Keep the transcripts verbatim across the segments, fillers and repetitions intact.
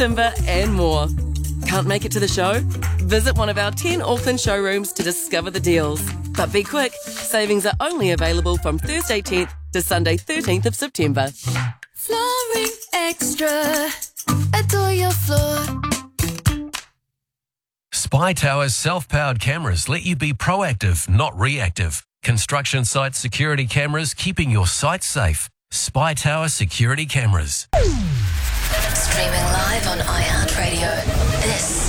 timber and more. Can't make it to the show? Visit one of our ten Auckland showrooms to discover the deals. But be quick, savings are only available from Thursday tenth to Sunday thirteenth of September. Flooring Extra. Adore your floor. Spy Tower's self-powered cameras let you be proactive, not reactive. Construction site security cameras keeping your site safe. Spy Tower security cameras. Streaming live on iHeartRadio. This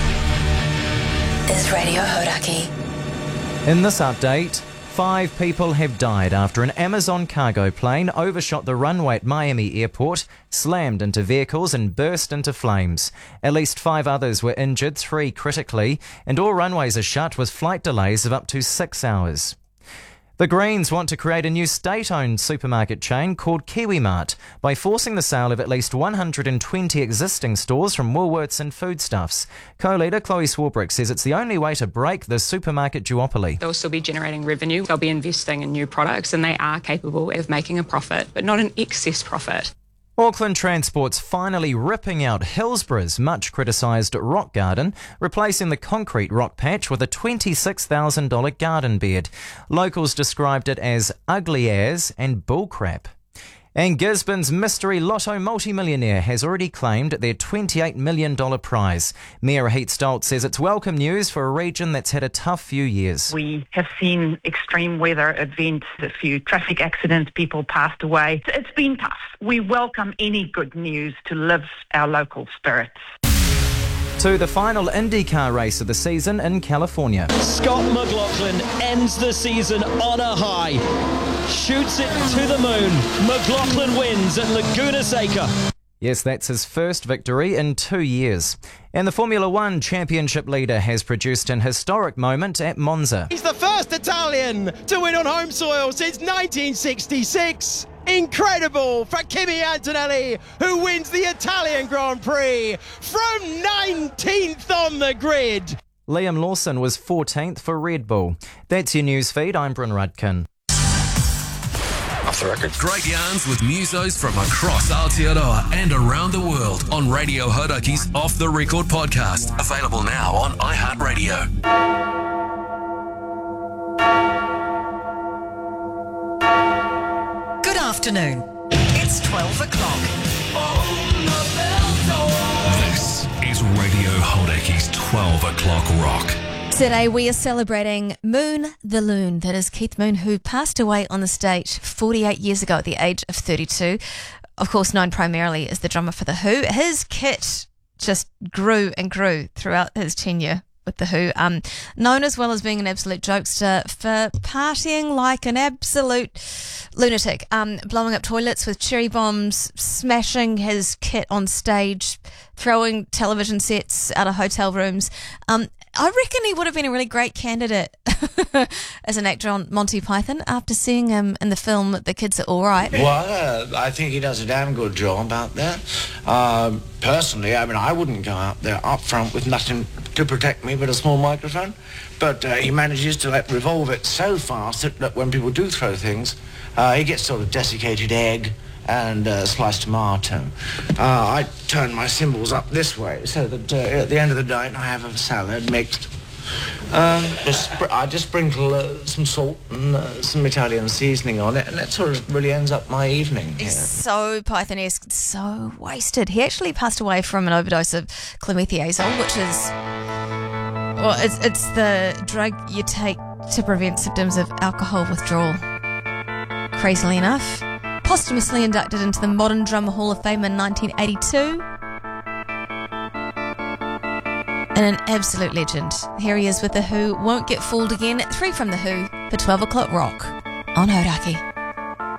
is Radio Hodaki. In this update, five people have died after an Amazon cargo plane overshot the runway at Miami Airport, slammed into vehicles and burst into flames. At least five others were injured, three critically, and all runways are shut with flight delays of up to six hours. The Greens want to create a new state-owned supermarket chain called KiwiMart by forcing the sale of at least one hundred twenty existing stores from Woolworths and Foodstuffs. Co-leader Chloe Swarbrick says it's the only way to break the supermarket duopoly. They'll still be generating revenue, they'll be investing in new products, and they are capable of making a profit, but not an excess profit. Auckland Transport's finally ripping out Hillsborough's much criticised rock garden, replacing the concrete rock patch with a twenty-six thousand dollars garden bed. Locals described it as ugly as and bullcrap. And Gisborne's mystery lotto multimillionaire has already claimed their twenty-eight million dollars prize. Mayor Heat Stoltz says it's welcome news for a region that's had a tough few years. We have seen extreme weather events, a few traffic accidents, people passed away. It's been tough. We welcome any good news to lift our local spirits. To the final IndyCar race of the season in California. Scott McLaughlin ends the season on a high. Shoots it to the moon. McLaughlin wins at Laguna Seca. Yes, that's his first victory in two years. And the Formula One championship leader has produced an historic moment at Monza. He's the first Italian to win on home soil since nineteen sixty-six. Incredible for Kimi Antonelli, who wins the Italian Grand Prix from nineteenth on the grid. Liam Lawson was fourteenth for Red Bull. That's your news feed. I'm Bryn Rudkin. Off the record. Great yarns with musos from across Aotearoa and around the world on Radio Hodaki's Off the Record podcast. Available now on iHeartRadio. Good afternoon. It's twelve o'clock. This is Radio Hodaki's twelve o'clock rock. Today we are celebrating Moon the Loon. That is Keith Moon, who passed away on the stage forty-eight years ago at the age of thirty-two. Of course, known primarily as the drummer for The Who. His kit just grew and grew throughout his tenure with The Who. Um, known as well as being an absolute jokester for partying like an absolute lunatic, um, blowing up toilets with cherry bombs, smashing his kit on stage, throwing television sets out of hotel rooms. Um, I reckon he would have been a really great candidate as an actor on Monty Python after seeing him in the film The Kids Are All Right. Well, uh, I think he does a damn good job about that. Uh, personally, I mean, I wouldn't go out there up front with nothing to protect me but a small microphone. But uh, he manages to like, revolve it so fast that, that when people do throw things, uh, he gets sort of desiccated egg and uh, sliced tomato. Uh, I turn my cymbals up this way so that uh, at the end of the night I have a salad mixed. Um, just, I just sprinkle uh, some salt and uh, some Italian seasoning on it, and that sort of really ends up my evening. He's so Python-esque, so wasted. He actually passed away from an overdose of clomethiazole, which is, well, it's, it's the drug you take to prevent symptoms of alcohol withdrawal. Crazily enough, posthumously inducted into the Modern Drummer Hall of Fame in nineteen eighty-two. And an absolute legend. Here he is with The Who. Won't Get Fooled Again. Three from The Who for twelve o'clock rock on Hodaki.